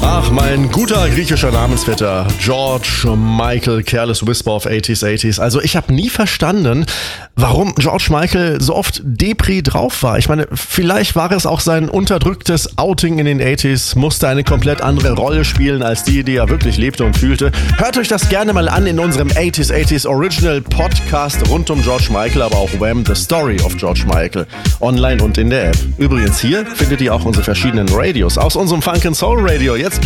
Ach, mein guter griechischer Namensvetter George Michael, Careless Whisper of 80s. Also ich habe nie verstanden, warum George Michael so oft Depri drauf war. Ich meine, vielleicht war es auch sein unterdrücktes Outing in den 80s, musste eine komplett andere Rolle spielen als die er wirklich lebte und fühlte. Hört euch das gerne mal an in unserem 80s Original Podcast rund um George Michael, aber auch Wham! The Story of George Michael, online und in der App. Übrigens, hier findet ihr auch unsere verschiedenen Radios aus unserem Funk & Soul Radio. Jetzt